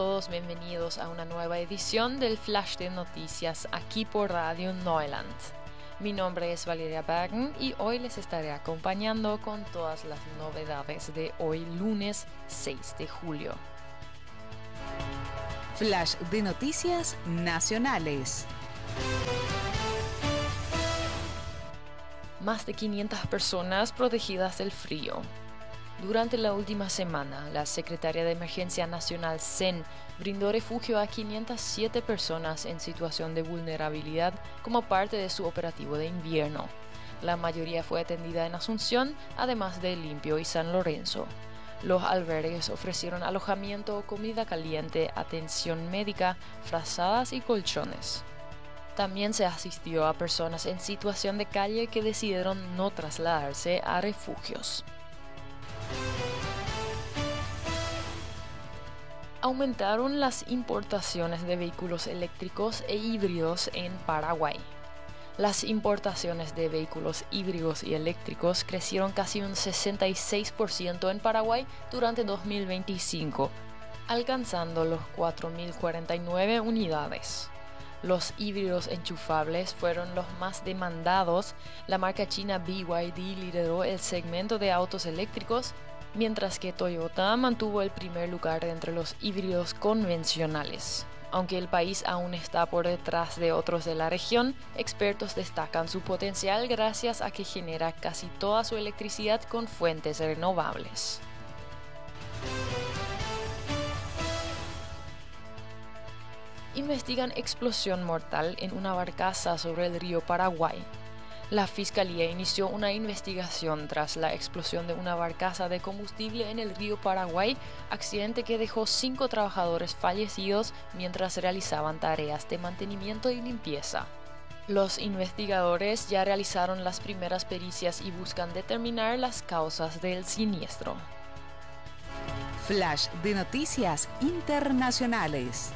Todos bienvenidos a una nueva edición del Flash de Noticias aquí por Radio Neuland. Mi nombre es Valeria Bergen y hoy les estaré acompañando con todas las novedades de hoy lunes 6 de julio. Flash de Noticias Nacionales. Más de 500 personas protegidas del frío. Durante la última semana, la Secretaría de Emergencia Nacional CEN brindó refugio a 507 personas en situación de vulnerabilidad como parte de su operativo de invierno. La mayoría fue atendida en Asunción, además de Limpio y San Lorenzo. Los albergues ofrecieron alojamiento, comida caliente, atención médica, frazadas y colchones. También se asistió a personas en situación de calle que decidieron no trasladarse a refugios. Aumentaron las importaciones de vehículos eléctricos e híbridos en Paraguay. Las importaciones de vehículos híbridos y eléctricos crecieron casi un 66% en Paraguay durante 2025, alcanzando los 4.049 unidades. Los híbridos enchufables fueron los más demandados. La marca china BYD lideró el segmento de autos eléctricos, mientras que Toyota mantuvo el primer lugar entre los híbridos convencionales. Aunque el país aún está por detrás de otros de la región, expertos destacan su potencial gracias a que genera casi toda su electricidad con fuentes renovables. Investigan explosión mortal en una barcaza sobre el río Paraguay. La Fiscalía inició una investigación tras la explosión de una barcaza de combustible en el río Paraguay, accidente que dejó 5 trabajadores fallecidos mientras realizaban tareas de mantenimiento y limpieza. Los investigadores ya realizaron las primeras pericias y buscan determinar las causas del siniestro. Flash de Noticias Internacionales.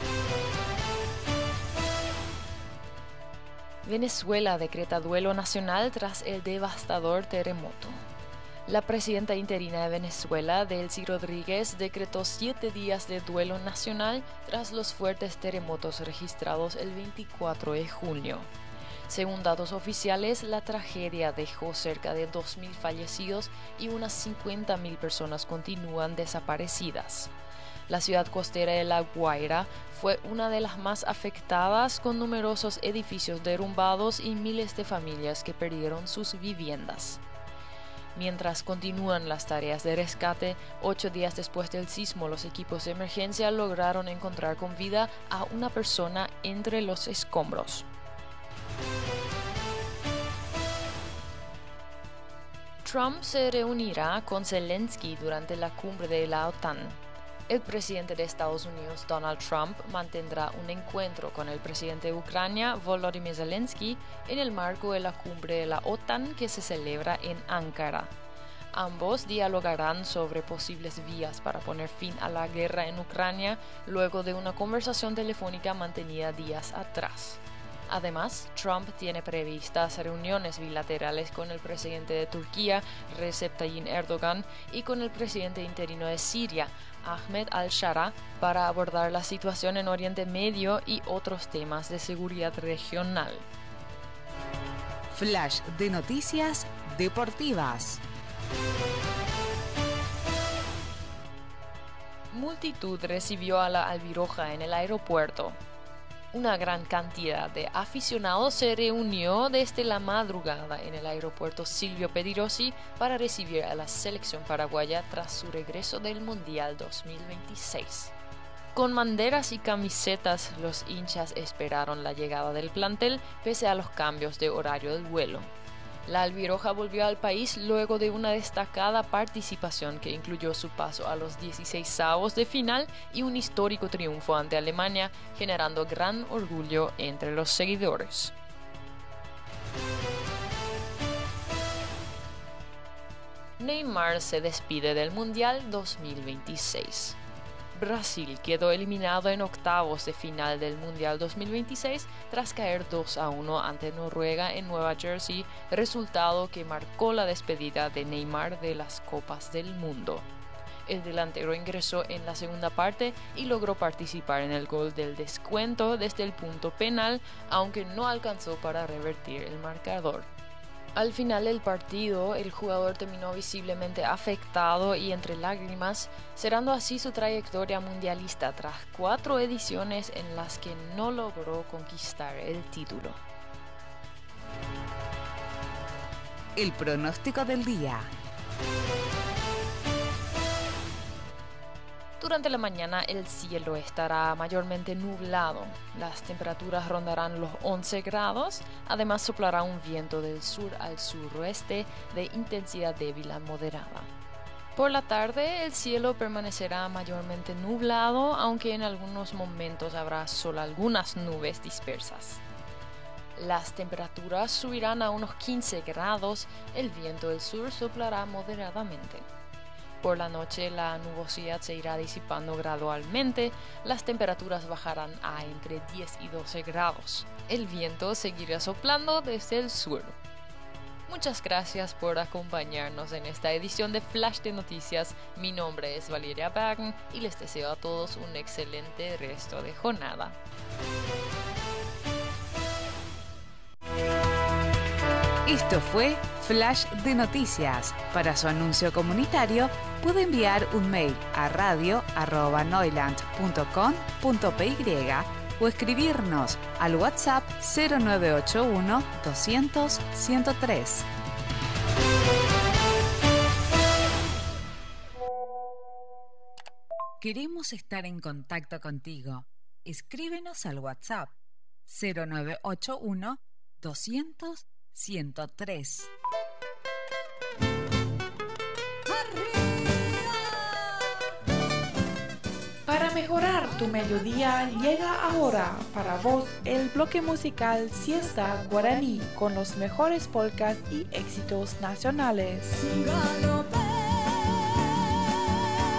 Venezuela decreta duelo nacional tras el devastador terremoto. La presidenta interina de Venezuela, Delcy Rodríguez, decretó 7 días de duelo nacional tras los fuertes terremotos registrados el 24 de junio. Según datos oficiales, la tragedia dejó cerca de 2.000 fallecidos y unas 50.000 personas continúan desaparecidas. La ciudad costera de La Guaira fue una de las más afectadas, con numerosos edificios derrumbados y miles de familias que perdieron sus viviendas. Mientras continúan las tareas de rescate, 8 días después del sismo, los equipos de emergencia lograron encontrar con vida a una persona entre los escombros. Trump se reunirá con Zelensky durante la cumbre de la OTAN. El presidente de Estados Unidos, Donald Trump, mantendrá un encuentro con el presidente de Ucrania, Volodymyr Zelensky, en el marco de la cumbre de la OTAN que se celebra en Ankara. Ambos dialogarán sobre posibles vías para poner fin a la guerra en Ucrania luego de una conversación telefónica mantenida días atrás. Además, Trump tiene previstas reuniones bilaterales con el presidente de Turquía, Recep Tayyip Erdogan, y con el presidente interino de Siria, Ahmed al-Shara, para abordar la situación en Oriente Medio y otros temas de seguridad regional. Flash de Noticias Deportivas. Multitud recibió a la Albiroja en el aeropuerto. Una gran cantidad de aficionados se reunió desde la madrugada en el aeropuerto Silvio Pettirossi para recibir a la selección paraguaya tras su regreso del Mundial 2026. Con banderas y camisetas, los hinchas esperaron la llegada del plantel pese a los cambios de horario del vuelo. La Albiroja volvió al país luego de una destacada participación que incluyó su paso a los 16avos de final y un histórico triunfo ante Alemania, generando gran orgullo entre los seguidores. Neymar se despide del Mundial 2026. Brasil quedó eliminado en octavos de final del Mundial 2026 tras caer 2-1 ante Noruega en Nueva Jersey, resultado que marcó la despedida de Neymar de las Copas del Mundo. El delantero ingresó en la segunda parte y logró participar en el gol del descuento desde el punto penal, aunque no alcanzó para revertir el marcador. Al final del partido, el jugador terminó visiblemente afectado y entre lágrimas, cerrando así su trayectoria mundialista tras 4 ediciones en las que no logró conquistar el título. El pronóstico del día. Durante la mañana el cielo estará mayormente nublado, las temperaturas rondarán los 11 grados, además soplará un viento del sur al suroeste de intensidad débil a moderada. Por la tarde el cielo permanecerá mayormente nublado, aunque en algunos momentos habrá solo algunas nubes dispersas. Las temperaturas subirán a unos 15 grados, el viento del sur soplará moderadamente. Por la noche la nubosidad se irá disipando gradualmente, las temperaturas bajarán a entre 10 y 12 grados. El viento seguirá soplando desde el sur. Muchas gracias por acompañarnos en esta edición de Flash de Noticias. Mi nombre es Valeria Bagn y les deseo a todos un excelente resto de jornada. Esto fue Flash de Noticias. Para su anuncio comunitario, puede enviar un mail a radio@neuland.com.py o escribirnos al WhatsApp 0981 200 103. Queremos estar en contacto contigo. Escríbenos al WhatsApp 0981 200 103. Para mejorar tu mediodía, llega ahora para vos el bloque musical Siesta Guaraní con los mejores polcas y éxitos nacionales.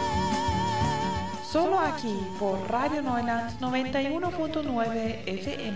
Solo aquí por Radio Neuland 91.9 FM.